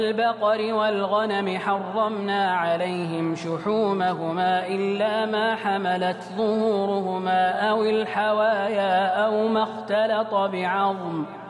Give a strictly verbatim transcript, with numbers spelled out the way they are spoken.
البقر والغنم حرمنا عليهم شحومهما إلا ما حملت ظهورهما أو الحوايا أو ما اختلط بعظم